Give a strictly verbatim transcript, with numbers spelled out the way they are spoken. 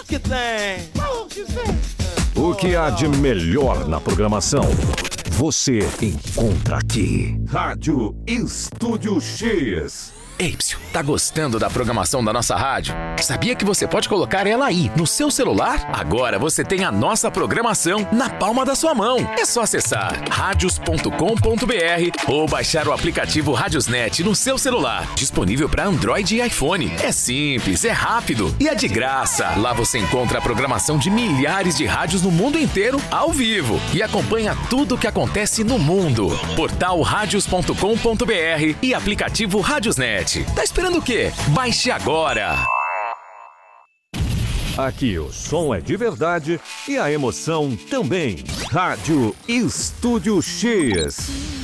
que tem? O que há de melhor na programação? Você encontra aqui. Rádio Estúdio X. Ei, psiu, tá gostando da programação da nossa rádio? Sabia que você pode colocar ela aí, no seu celular? Agora você tem a nossa programação na palma da sua mão. É só acessar radios ponto com ponto br ou baixar o aplicativo Radiosnet no seu celular. Disponível para Android e iPhone. É simples, é rápido e é de graça. Lá você encontra a programação de milhares de rádios no mundo inteiro, ao vivo. E acompanha tudo o que acontece no mundo. Portal radios ponto com ponto br e aplicativo Radiosnet. Tá esperando o quê? Baixe agora! Aqui o som é de verdade e a emoção também. Rádio Estúdio X.